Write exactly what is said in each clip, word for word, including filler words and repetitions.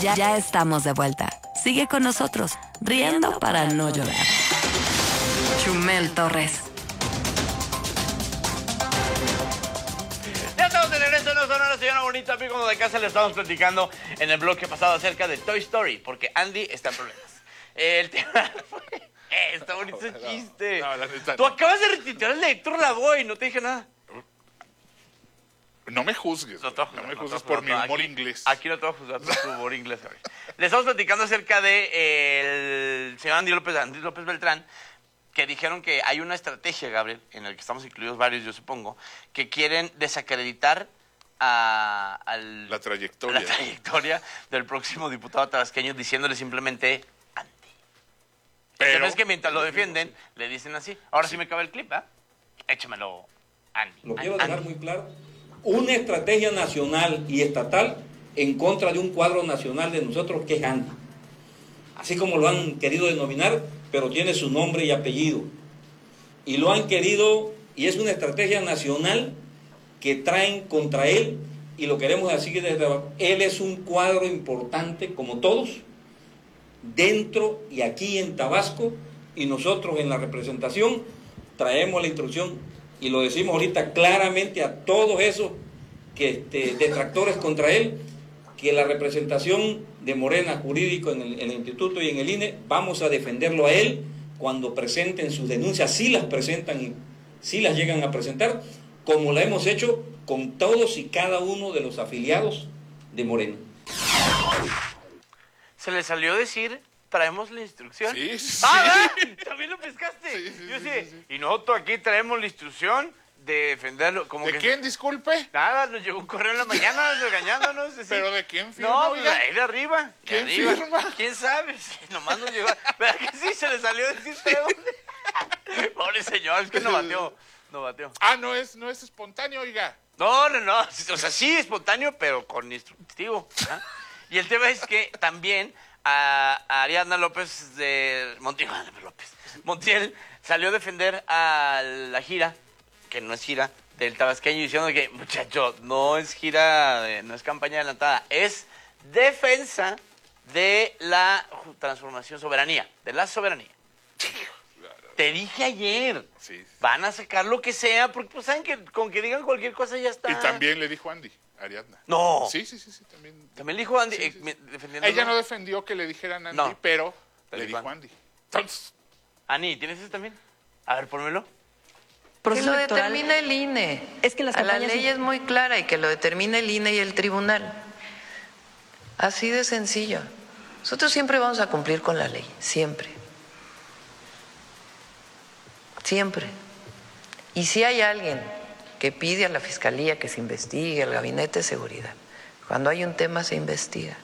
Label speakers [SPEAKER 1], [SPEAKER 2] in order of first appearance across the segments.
[SPEAKER 1] Ya, ya estamos de vuelta. Sigue con nosotros, riendo para no llorar. Chumel Torres.
[SPEAKER 2] Ya estamos de regreso en Sonora, señora bonita, amigos de casa. Le estamos platicando en el bloque pasado acerca de Toy Story, porque Andy está en problemas. El tema fue... Eh, está bonito ese chiste.
[SPEAKER 3] No, la neta,
[SPEAKER 2] Tú
[SPEAKER 3] no.
[SPEAKER 2] acabas de retitular el de Héctor Lavoe y no te dije nada.
[SPEAKER 3] No me juzgues,
[SPEAKER 2] No, te voy a
[SPEAKER 3] no
[SPEAKER 2] juzgar,
[SPEAKER 3] me
[SPEAKER 2] no
[SPEAKER 3] juzgues
[SPEAKER 2] te voy a
[SPEAKER 3] por mi
[SPEAKER 2] juzgar.
[SPEAKER 3] humor
[SPEAKER 2] Aquí-
[SPEAKER 3] inglés.
[SPEAKER 2] Aquí no te voy a juzgar por tu humor inglés. Gabriel. Le estamos platicando acerca de eh, el señor Andy López, Andy López Beltrán, que dijeron que hay una estrategia, Gabriel, en la que estamos incluidos varios, yo supongo, que quieren desacreditar a, al-
[SPEAKER 3] La trayectoria.
[SPEAKER 2] la trayectoria del próximo diputado tabasqueño, diciéndole simplemente Andy. Pero
[SPEAKER 3] Pero
[SPEAKER 2] es que mientras lo defienden, le dicen así. Ahora sí, me cabe el clip, ¿ah? Échamelo, Andy.
[SPEAKER 4] Lo quiero
[SPEAKER 2] Andy.
[SPEAKER 4] dejar muy claro. Una estrategia nacional y estatal en contra de un cuadro nacional de nosotros que es Andy. Así como lo han querido denominar, pero tiene su nombre y apellido. Y lo han querido, y es una estrategia nacional que traen contra él, y lo queremos así desde abajo. Él es un cuadro importante, como todos, dentro y aquí en Tabasco, y nosotros en la representación traemos la instrucción y lo decimos ahorita claramente a todos esos que, este, detractores contra él, que la representación de Morena jurídico en el, en el instituto y en el I N E, vamos a defenderlo a él cuando presenten sus denuncias, si las presentan y si las llegan a presentar, como la hemos hecho con todos y cada uno de los afiliados de Morena.
[SPEAKER 2] Se le salió a decir, traemos la instrucción.
[SPEAKER 3] Sí, sí.
[SPEAKER 2] ¡Ah, ¿verdad? También lo pescaste.
[SPEAKER 3] Sí, sí,
[SPEAKER 2] Yo
[SPEAKER 3] sí,
[SPEAKER 2] sí,
[SPEAKER 3] sí, sí.
[SPEAKER 2] y nosotros aquí traemos la instrucción de defenderlo. Como
[SPEAKER 3] ¿De
[SPEAKER 2] que
[SPEAKER 3] quién, disculpe?
[SPEAKER 2] Nada, nos llegó un correo en la mañana regañándonos. así.
[SPEAKER 3] ¿Pero de quién firma,
[SPEAKER 2] No, pues
[SPEAKER 3] oiga?
[SPEAKER 2] ahí de arriba. de
[SPEAKER 3] ¿Quién
[SPEAKER 2] arriba.
[SPEAKER 3] firma?
[SPEAKER 2] ¿Quién sabe? Sí, nomás nos llegó. ¿Verdad que sí? Se le salió a decir feo. Pobre señor, es que no bateó. No bateó.
[SPEAKER 3] Ah, no es, no es espontáneo, oiga.
[SPEAKER 2] No, no, no. O sea, sí, espontáneo, pero con instructivo. ¿ah? Y el tema es que también a, a Ariadna López de Montiel, López, Montiel salió a defender a la gira, que no es gira, del tabasqueño, diciendo que, muchacho, no es gira, de- no es campaña adelantada, es defensa de la transformación, soberanía, de la soberanía. Te dije ayer,
[SPEAKER 3] Sí.
[SPEAKER 2] van a sacar lo que sea, porque pues saben que con que digan cualquier cosa ya está.
[SPEAKER 3] Y también le dijo Andy, Ariadna.
[SPEAKER 2] No.
[SPEAKER 3] Sí, sí, sí, sí, también.
[SPEAKER 2] También le dijo Andy,
[SPEAKER 3] Sí, sí,
[SPEAKER 2] eh,
[SPEAKER 3] sí.
[SPEAKER 2] me- defendiendo.
[SPEAKER 3] Ella no defendió que le dijeran Andy,
[SPEAKER 2] No.
[SPEAKER 3] pero
[SPEAKER 2] Le
[SPEAKER 3] le
[SPEAKER 2] dijo
[SPEAKER 3] dijo Andy. Entonces,
[SPEAKER 2] Ani, ¿tienes ese también? A ver, pónmelo.
[SPEAKER 5] Que
[SPEAKER 1] Proceso
[SPEAKER 5] lo
[SPEAKER 1] electoral.
[SPEAKER 5] determina el I N E.
[SPEAKER 1] Es que las
[SPEAKER 5] A la
[SPEAKER 1] campañas-
[SPEAKER 5] ley es muy clara y que lo determina el I N E y el tribunal. Así de sencillo. Nosotros siempre vamos a cumplir con la ley, siempre. Siempre. Y si hay alguien que pide a la Fiscalía que se investigue, al Gabinete de Seguridad, cuando hay un tema se investiga.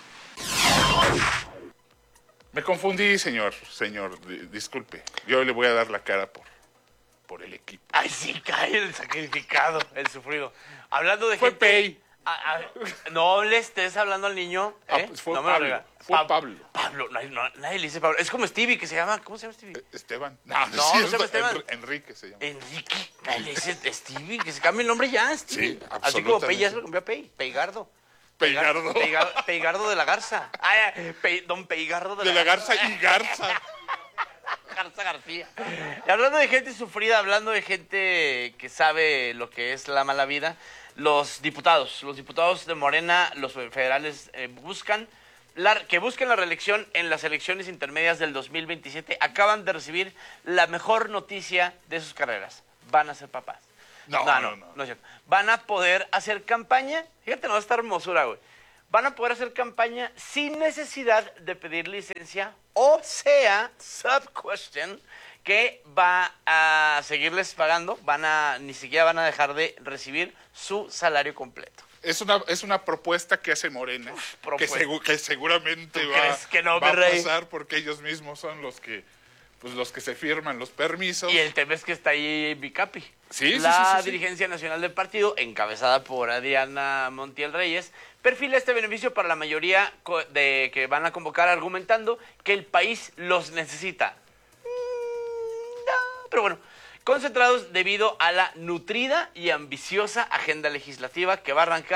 [SPEAKER 3] me confundí, señor, señor, di- disculpe. Yo le voy a dar la cara por, por el equipo.
[SPEAKER 2] Ay, sí, cae el sacrificado, el sufrido. Hablando de
[SPEAKER 3] Fue
[SPEAKER 2] gente...
[SPEAKER 3] Pei.
[SPEAKER 2] Ah, ah, no le estés hablando al niño.
[SPEAKER 3] Ah,
[SPEAKER 2] ¿eh?
[SPEAKER 3] pues fue
[SPEAKER 2] No me lo
[SPEAKER 3] Pablo,
[SPEAKER 2] rega-
[SPEAKER 3] fue
[SPEAKER 2] Pab-
[SPEAKER 3] Pablo.
[SPEAKER 2] Pablo, no, no, nadie le dice Pablo. Es como Stevie, que se llama... ¿Cómo se llama Stevie?
[SPEAKER 3] Esteban. No,
[SPEAKER 2] No,
[SPEAKER 3] es
[SPEAKER 2] no se llama
[SPEAKER 3] cierto,
[SPEAKER 2] Esteban.
[SPEAKER 3] Enri- Enrique se llama.
[SPEAKER 2] Enrique. Nadie le dice Stevie, que se cambie el nombre ya, Stevie.
[SPEAKER 3] Sí,
[SPEAKER 2] Así como Pei ya
[SPEAKER 3] absolutamente.
[SPEAKER 2] se lo cambió a Pei. Peigardo.
[SPEAKER 3] Peigardo.
[SPEAKER 2] Peiga- Peigardo de la Garza. Ay, ay, Pe- don Peigardo de,
[SPEAKER 3] De la Garza y Garza.
[SPEAKER 2] Garza García. Y hablando de gente sufrida, hablando de gente que sabe lo que es la mala vida, los diputados, los diputados de Morena, los federales, eh, buscan la, que busquen la reelección en las elecciones intermedias del dos mil veintisiete, acaban de recibir la mejor noticia de sus carreras. Van a ser papás.
[SPEAKER 3] No,
[SPEAKER 2] no,
[SPEAKER 3] no,
[SPEAKER 2] no,
[SPEAKER 3] no.
[SPEAKER 2] no es cierto. Van a poder hacer campaña, fíjate, no, esta hermosura, güey. Van a poder hacer campaña sin necesidad de pedir licencia, o sea, sub question, que va a seguirles pagando, van a, ni siquiera van a dejar de recibir su salario completo.
[SPEAKER 3] Es una, es una propuesta que hace Morena, que,
[SPEAKER 2] propuesta.
[SPEAKER 3] segu- que seguramente
[SPEAKER 2] ¿Tú
[SPEAKER 3] va,
[SPEAKER 2] crees que no,
[SPEAKER 3] va a
[SPEAKER 2] mi rey?
[SPEAKER 3] pasar porque ellos mismos son los que, pues, los que se firman los permisos.
[SPEAKER 2] Y el tema es que está ahí Bicapi.
[SPEAKER 3] Sí, sí,
[SPEAKER 2] La
[SPEAKER 3] sí, sí, sí.
[SPEAKER 2] dirigencia nacional del partido, encabezada por Adriana Montiel Reyes, perfila este beneficio para la mayoría co- de que van a convocar argumentando que el país los necesita. Mm, no, pero bueno, concentrados debido a la nutrida y ambiciosa agenda legislativa que va a arrancar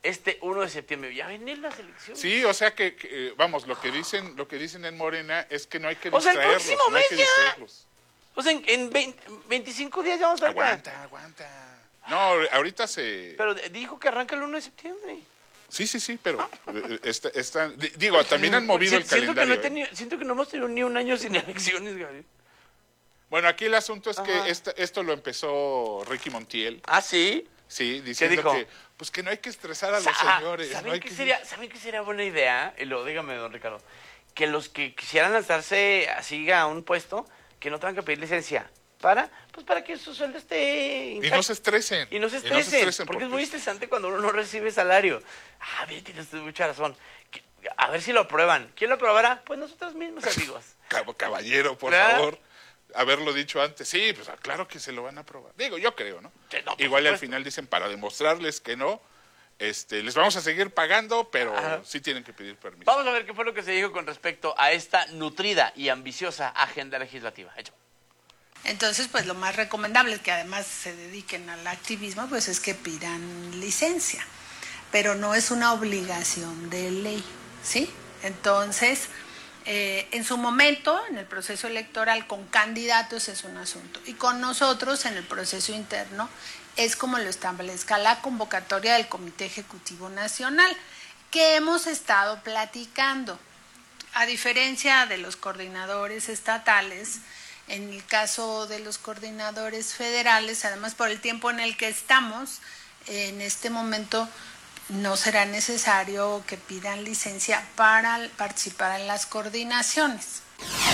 [SPEAKER 2] este uno de septiembre. Ya venir las elecciones.
[SPEAKER 3] Sí, o sea que, que, vamos, lo que dicen, lo que dicen en Morena es que no hay que
[SPEAKER 2] O sea, el
[SPEAKER 3] distraerlos,
[SPEAKER 2] próximo
[SPEAKER 3] no hay
[SPEAKER 2] mes
[SPEAKER 3] que
[SPEAKER 2] ya.
[SPEAKER 3] distraerlos.
[SPEAKER 2] O sea, en, en veinte, veinticinco días ya vamos a estar acá.
[SPEAKER 3] Aguanta, aguanta. No, ahorita se...
[SPEAKER 2] Pero dijo que arranca el uno de septiembre.
[SPEAKER 3] Sí, sí, sí, pero eh, está, está- di- digo, también han movido el
[SPEAKER 2] Si- siento
[SPEAKER 3] calendario.
[SPEAKER 2] Que no he
[SPEAKER 3] ¿eh?
[SPEAKER 2] tenido, siento que no hemos tenido ni un año sin elecciones, Gabriel.
[SPEAKER 3] Bueno, aquí el asunto es
[SPEAKER 2] Ajá.
[SPEAKER 3] que esta- esto lo empezó Ricky Montiel,
[SPEAKER 2] ¿Ah, sí?
[SPEAKER 3] sí, diciendo
[SPEAKER 2] dijo?
[SPEAKER 3] que pues que no hay que estresar a los
[SPEAKER 2] Sa-
[SPEAKER 3] señores.
[SPEAKER 2] ¿Saben,
[SPEAKER 3] no hay
[SPEAKER 2] qué
[SPEAKER 3] que-
[SPEAKER 2] sería, ¿Saben qué sería buena idea? Y lo dígame, don Ricardo. Que los que quisieran lanzarse así a un puesto, que no tengan que pedir licencia. ¿Para? Pues para que su sueldo esté
[SPEAKER 3] Y
[SPEAKER 2] intacto.
[SPEAKER 3] no se estresen.
[SPEAKER 2] Y no se estresen, porque, es muy
[SPEAKER 3] porque-
[SPEAKER 2] estresante cuando uno no recibe salario. Ah, bien, tienes usted mucha razón. Que- A ver si lo aprueban. ¿Quién lo aprobará? Pues nosotros mismos, amigos.
[SPEAKER 3] Cab- Caballero, por
[SPEAKER 2] ¿Verdad?
[SPEAKER 3] favor, haberlo dicho antes. Sí, pues claro que se lo van a aprobar. Digo, yo creo, ¿no?
[SPEAKER 2] Sí, no, por
[SPEAKER 3] Igual al
[SPEAKER 2] supuesto.
[SPEAKER 3] final dicen, para demostrarles que no, este, les vamos a seguir pagando, pero
[SPEAKER 2] Ajá.
[SPEAKER 3] sí tienen que pedir permiso.
[SPEAKER 2] Vamos a ver qué fue lo que se dijo con respecto a esta nutrida y ambiciosa agenda legislativa. Hecho.
[SPEAKER 6] Entonces, pues lo más recomendable, que además se dediquen al activismo, pues es que pidan licencia, pero no es una obligación de ley, ¿sí? Entonces, eh, en su momento, en el proceso electoral con candidatos es un asunto, y con nosotros en el proceso interno es como lo establezca la convocatoria del Comité Ejecutivo Nacional, que hemos estado platicando. A diferencia de los coordinadores estatales, en el caso de los coordinadores federales, además por el tiempo en el que estamos, en este momento no será necesario que pidan licencia para participar en las coordinaciones.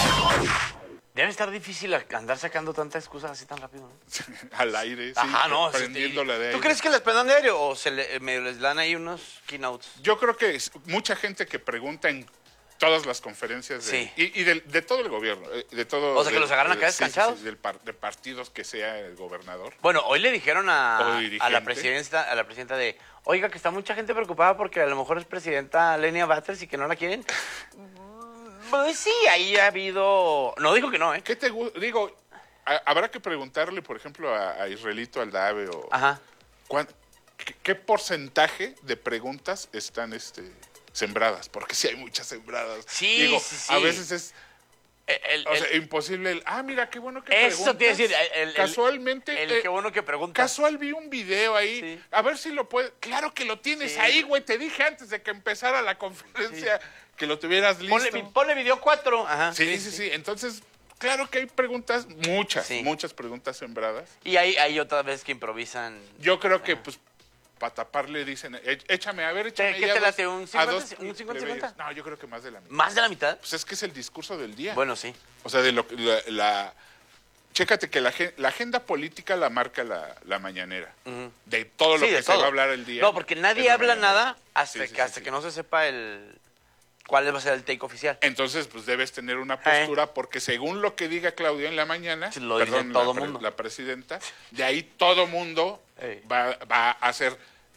[SPEAKER 2] Debe estar difícil andar sacando tantas excusas así tan rápido, ¿no?
[SPEAKER 3] Al aire, sí,
[SPEAKER 2] Ajá, no.
[SPEAKER 3] prendiéndola de
[SPEAKER 2] ¿Tú
[SPEAKER 3] aire.
[SPEAKER 2] crees que les prendan de aire o se le, medio les dan ahí unos keynotes?
[SPEAKER 3] Yo creo que es mucha gente que pregunta en todas las conferencias de,
[SPEAKER 2] Sí.
[SPEAKER 3] y, y de, de todo el gobierno, eh, de todo.
[SPEAKER 2] O sea, que
[SPEAKER 3] de-
[SPEAKER 2] los agarran acá
[SPEAKER 3] de- sí, sí,
[SPEAKER 2] descanchados.
[SPEAKER 3] sí, del par- de partidos que sea el gobernador.
[SPEAKER 2] Bueno, hoy le dijeron
[SPEAKER 3] O
[SPEAKER 2] a,
[SPEAKER 3] dirigente.
[SPEAKER 2] a la presidenta, a la presidenta de, oiga, que está mucha gente preocupada porque a lo mejor es presidenta Lenia Batres y que no la quieren. Pues sí, ahí ha habido, no dijo que no, ¿eh?
[SPEAKER 3] ¿Qué te gusta? Digo, a- habrá que preguntarle, por ejemplo, a, a Israelito Aldave o
[SPEAKER 2] Ajá.
[SPEAKER 3] cuán- qué, qué porcentaje de preguntas están este sembradas, porque sí hay muchas sembradas.
[SPEAKER 2] Sí,
[SPEAKER 3] Digo,
[SPEAKER 2] sí, sí.
[SPEAKER 3] a veces es
[SPEAKER 2] El- el-
[SPEAKER 3] o sea,
[SPEAKER 2] el-
[SPEAKER 3] imposible el, ah, mira, qué bueno que preguntas.
[SPEAKER 2] eso tiene que decir, el, el-
[SPEAKER 3] casualmente
[SPEAKER 2] el,
[SPEAKER 3] eh,
[SPEAKER 2] qué bueno que pregunta.
[SPEAKER 3] casual vi un video ahí,
[SPEAKER 2] Sí.
[SPEAKER 3] a ver si lo puedes, claro que lo tienes
[SPEAKER 2] Sí.
[SPEAKER 3] ahí, güey, te dije antes de que empezara la conferencia que lo tuvieras listo.
[SPEAKER 2] Ponle, vi- ponle video cuatro. Ajá.
[SPEAKER 3] sí, sí, sí, entonces, claro que hay preguntas, muchas,
[SPEAKER 2] Sí.
[SPEAKER 3] muchas preguntas sembradas.
[SPEAKER 2] Y hay, hay otra vez que improvisan.
[SPEAKER 3] Yo creo que, pues, para taparle dicen, "E- échame, a ver, échame
[SPEAKER 2] ¿Qué
[SPEAKER 3] ya
[SPEAKER 2] te
[SPEAKER 3] dos-
[SPEAKER 2] late, un
[SPEAKER 3] a
[SPEAKER 2] cincuenta,
[SPEAKER 3] dos
[SPEAKER 2] un cincuenta,
[SPEAKER 3] plebeyos".
[SPEAKER 2] cincuenta?
[SPEAKER 3] No, yo creo que más de la mitad.
[SPEAKER 2] ¿Más de la mitad?
[SPEAKER 3] Pues es que es el discurso del día.
[SPEAKER 2] Bueno, sí.
[SPEAKER 3] O sea, de lo la, la- chécate que la, agen- la agenda política la marca la, la mañanera.
[SPEAKER 2] Ujú.
[SPEAKER 3] De todo lo
[SPEAKER 2] Sí,
[SPEAKER 3] que
[SPEAKER 2] de
[SPEAKER 3] se
[SPEAKER 2] todo.
[SPEAKER 3] va a hablar el día.
[SPEAKER 2] No, porque
[SPEAKER 3] es
[SPEAKER 2] nadie
[SPEAKER 3] la
[SPEAKER 2] habla
[SPEAKER 3] mañanera.
[SPEAKER 2] nada hasta,
[SPEAKER 3] Sí, sí,
[SPEAKER 2] que,
[SPEAKER 3] sí,
[SPEAKER 2] hasta
[SPEAKER 3] sí.
[SPEAKER 2] que no se sepa el cuál va a ser el take oficial.
[SPEAKER 3] Entonces, pues debes tener una postura, porque según lo que diga Claudio en la mañana,
[SPEAKER 2] Sí, lo dice
[SPEAKER 3] perdón,
[SPEAKER 2] todo
[SPEAKER 3] la, pre-
[SPEAKER 2] mundo.
[SPEAKER 3] la presidenta, de ahí todo mundo
[SPEAKER 2] Ey.
[SPEAKER 3] va, va a hacer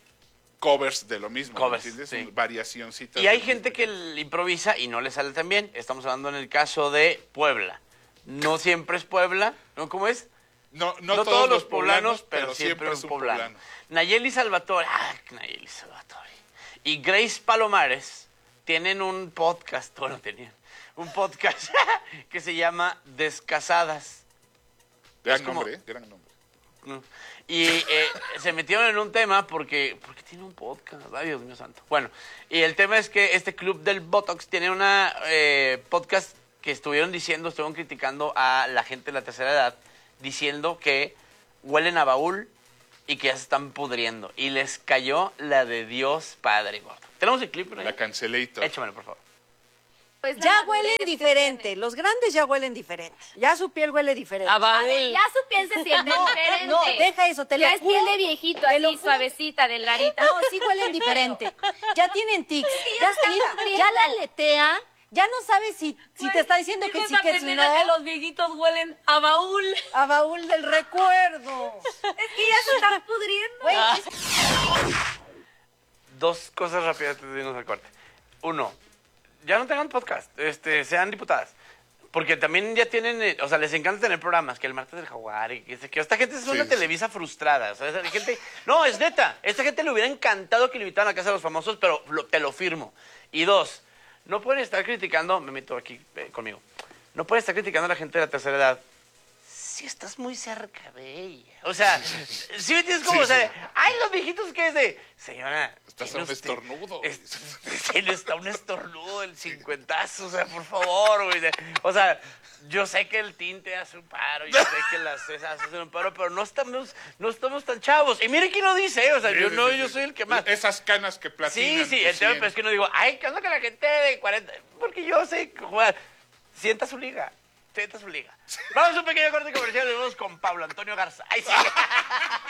[SPEAKER 3] covers de lo mismo, ¿me
[SPEAKER 2] Covers,
[SPEAKER 3] entiendes?
[SPEAKER 2] sí.
[SPEAKER 3] Variacioncitas.
[SPEAKER 2] Y hay
[SPEAKER 3] del
[SPEAKER 2] gente
[SPEAKER 3] mismo.
[SPEAKER 2] que le improvisa y no le sale tan bien. Estamos hablando en el caso de Puebla. No siempre es Puebla, ¿no? ¿Cómo es?
[SPEAKER 3] No, no,
[SPEAKER 2] No, todos los poblanos, pero, siempre,
[SPEAKER 3] es
[SPEAKER 2] un poblano. Nayeli Salvatore, ah, Nayeli Salvatore, y Grace Palomares tienen un podcast, bueno, tenían un podcast que se llama Descasadas.
[SPEAKER 3] Gran
[SPEAKER 2] es como-
[SPEAKER 3] nombre, ¿eh? Gran nombre.
[SPEAKER 2] ¿no? Y eh, se metieron en un tema porque, porque tiene un podcast, ay Dios mío santo. Bueno, y el tema es que este club del Botox tiene una eh, podcast que estuvieron diciendo, estuvieron criticando a la gente de la tercera edad, diciendo que huelen a baúl y que ya se están pudriendo. Y les cayó la de Dios Padre Gordo. ¿Tenemos el clip por ahí?
[SPEAKER 3] La cancelator.
[SPEAKER 2] Échamelo, por favor.
[SPEAKER 7] Pues ya huele diferente, los grandes ya huelen diferente, ya su piel huele diferente.
[SPEAKER 8] A ver, ya su piel se siente diferente.
[SPEAKER 7] No, deja eso, te lo
[SPEAKER 8] Ya es piel
[SPEAKER 7] juro,
[SPEAKER 8] de viejito,
[SPEAKER 7] te lo
[SPEAKER 8] así,
[SPEAKER 7] juro.
[SPEAKER 8] suavecita, delgadita.
[SPEAKER 7] No, sí huelen diferente. Ya tienen tics, ya, ya, ya la aletea, ya no sabes si, si te está diciendo que sí, que sí, no.
[SPEAKER 8] que los viejitos huelen a baúl.
[SPEAKER 7] A baúl del recuerdo.
[SPEAKER 8] Es que ya se están pudriendo.
[SPEAKER 7] Güey,
[SPEAKER 2] Ah. Dos cosas rápidas antes de irnos al corte. Uno, ya no tengan podcast, este, sean diputadas. Porque también ya tienen, eh, o sea, les encanta tener programas, que el martes del jaguar, y que, que esta gente es una
[SPEAKER 3] Sí,
[SPEAKER 2] Televisa frustrada, o sea, esa gente, no, es neta, esta gente le hubiera encantado que le invitaran a la Casa de los Famosos, pero lo- te lo firmo. Y dos, no pueden estar criticando, me meto aquí eh, conmigo, no pueden estar criticando a la gente de la tercera edad. Si estás muy cerca de ella. O sea, si me entiendes como,
[SPEAKER 3] Sí,
[SPEAKER 2] o sea,
[SPEAKER 3] sí.
[SPEAKER 2] ay, los viejitos que es de, señora.
[SPEAKER 3] Estás
[SPEAKER 2] tiene
[SPEAKER 3] a un
[SPEAKER 2] usted-
[SPEAKER 3] estornudo.
[SPEAKER 2] es- Tiene está un estornudo del cincuentazo, o sea, por favor, güey. de- O sea, yo sé que el tinte hace un paro, yo sé que las cejas hacen un paro, pero no estamos, no estamos tan chavos. Y mire quién lo dice, ¿eh? O sea, yo
[SPEAKER 3] Sí,
[SPEAKER 2] no,
[SPEAKER 3] sí,
[SPEAKER 2] yo
[SPEAKER 3] sí.
[SPEAKER 2] soy el que más.
[SPEAKER 3] Esas canas que
[SPEAKER 2] Sí,
[SPEAKER 3] platinan.
[SPEAKER 2] sí,
[SPEAKER 3] tu
[SPEAKER 2] el tema
[SPEAKER 3] cien.
[SPEAKER 2] pero es que no digo, ay, ¿qué onda con la gente de cuarenta? Porque yo sé jugar. Sienta su liga. Sienta su liga. Vamos a un pequeño corte comercial y vamos con Pablo Antonio Garza. Ay, sí.